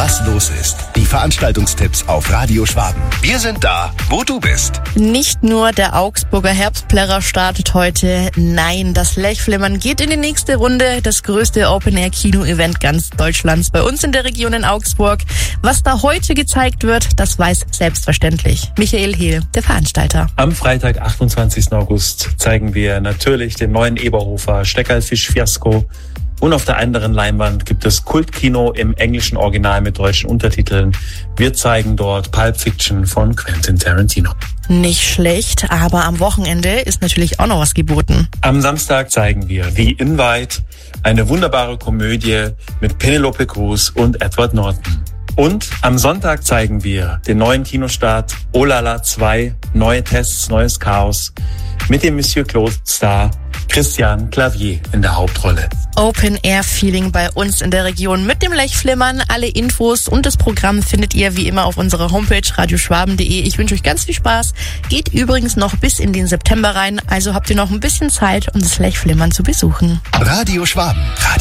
was los ist. Die Veranstaltungstipps auf Radio Schwaben. Wir sind da, wo du bist. Nicht nur der Augsburger Herbstplärrer startet heute. Nein, das Lechflimmern geht in die nächste Runde. Das größte Open-Air-Kino-Event ganz Deutschlands bei uns in der Region in Augsburg. Was da heute gezeigt wird, das weiß selbstverständlich Michael Hehl, der Veranstalter. Am Freitag, 28. August, zeigen wir natürlich den neuen Eberhofer Steckerlfisch-Fiasko. Und auf der anderen Leinwand gibt es Kultkino im englischen Original mit deutschen Untertiteln. Wir zeigen dort Pulp Fiction von Quentin Tarantino. Nicht schlecht, aber am Wochenende ist natürlich auch noch was geboten. Am Samstag zeigen wir The Invite, eine wunderbare Komödie mit Penelope Cruz und Edward Norton. Und am Sonntag zeigen wir den neuen Kinostart Olala 2, neue Tests, neues Chaos mit dem Monsieur Claude-Star Christian Clavier in der Hauptrolle. Open-Air-Feeling bei uns in der Region mit dem Lechflimmern. Alle Infos und das Programm findet ihr wie immer auf unserer Homepage radioschwaben.de. Ich wünsche euch ganz viel Spaß. Geht übrigens noch bis in den September rein, also habt ihr noch ein bisschen Zeit, um das Lechflimmern zu besuchen. Radio Schwaben.